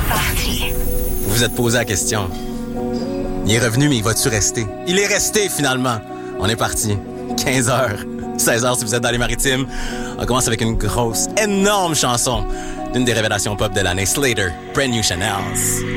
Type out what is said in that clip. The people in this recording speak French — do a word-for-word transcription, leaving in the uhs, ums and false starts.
parti. Vous vous êtes posé la question. Il est revenu, mais il va-tu rester? Il est resté, finalement. On est parti. quinze heures, seize heures si vous êtes dans les maritimes. On commence avec une grosse, énorme chanson d'une des révélations pop de l'année, Slater, Brand New Chanels.